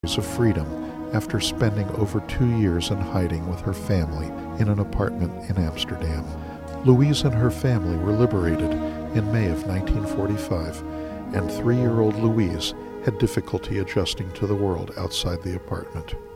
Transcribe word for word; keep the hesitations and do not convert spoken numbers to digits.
of freedom after spending over two years in hiding with her family in an apartment in Amsterdam. Louise and her family were liberated in May of nineteen forty-five, and three-year-old Louise had difficulty adjusting to the world outside the apartment.